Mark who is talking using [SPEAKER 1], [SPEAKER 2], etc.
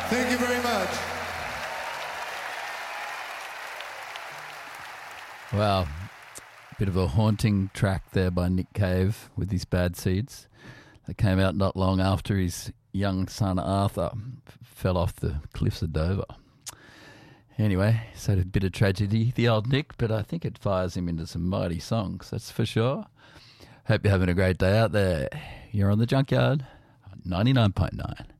[SPEAKER 1] Thank you very much.
[SPEAKER 2] Wow. Bit of a haunting track there by Nick Cave with his Bad Seeds. That came out not long after his young son Arthur fell off the cliffs of Dover. Anyway, so a bit of tragedy, the old Nick, but I think it fires him into some mighty songs, that's for sure. Hope you're having a great day out there. You're on the Junkyard, 99.9.